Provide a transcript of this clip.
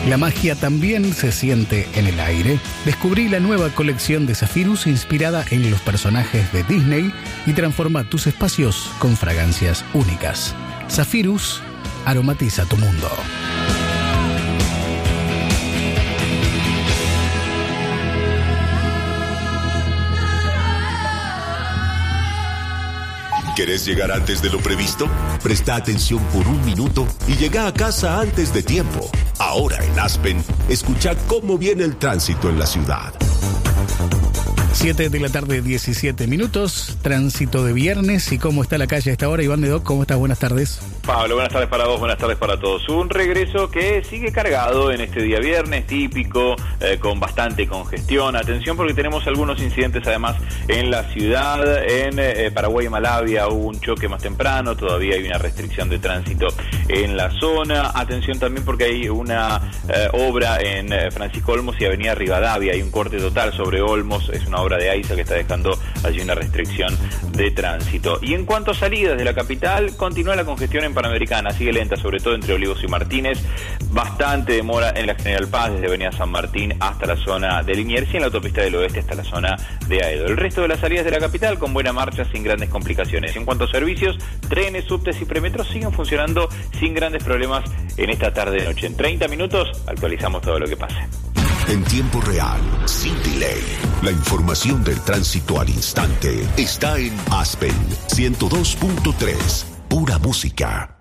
La magia también se siente en el aire. Descubrí la nueva colección de Zephyrus inspirada en los personajes de Disney y transforma tus espacios con fragancias únicas. Zephyrus aromatiza tu mundo. ¿Querés llegar antes de lo previsto? Presta atención por un minuto y llega a casa antes de tiempo. Ahora en Aspen, escucha cómo viene el tránsito en la ciudad. 7 de la tarde, 17 minutos, tránsito de viernes. ¿Y cómo está la calle a esta hora? Iván Medoc, ¿cómo estás? Buenas tardes. Pablo, buenas tardes para vos, buenas tardes para todos. Un regreso que sigue cargado en este día viernes, típico, con bastante congestión. Atención porque tenemos algunos incidentes además en la ciudad. En Paraguay y Malavia hubo un choque más temprano, todavía hay una restricción de tránsito en la zona. Atención también porque hay una obra en Francisco Olmos y Avenida Rivadavia. Hay un corte total sobre Olmos, es una obra de AISA que está dejando allí una restricción de tránsito. Y en cuanto a salidas de la capital, continúa la congestión en Panamericana, sigue lenta, sobre todo entre Olivos y Martínez, bastante demora en la General Paz, desde Avenida San Martín hasta la zona de Liniers y en la autopista del Oeste hasta la zona de Aedo. El resto de las salidas de la capital con buena marcha, sin grandes complicaciones. En cuanto a servicios, trenes, subtes y premetros siguen funcionando sin grandes problemas en esta tarde de noche. En 30 minutos actualizamos todo lo que pase. En tiempo real, sin delay. La información del tránsito al instante está en Aspen 102.3. Pura música.